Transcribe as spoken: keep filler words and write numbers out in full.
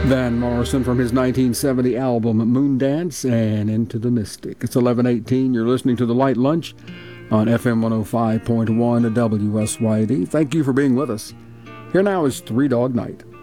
Van Morrison from his nineteen seventy album Moondance and Into the Mystic. It's eleven eighteen. You're listening to The Light Lunch on F M one oh five point one W S Y D. Thank you for being with us. Here now is Three Dog Night.